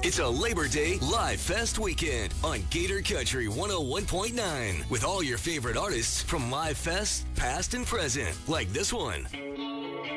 It's a Labor Day Live Fest weekend on Gator Country 101.9 with all your favorite artists from Live Fest, past and present, like this one.